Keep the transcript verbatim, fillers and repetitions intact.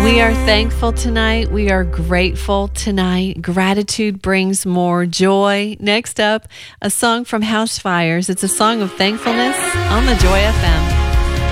We are thankful tonight. We are grateful tonight. Gratitude brings more joy. Next up, a song from House Fires. It's a song of thankfulness on the Joy F M.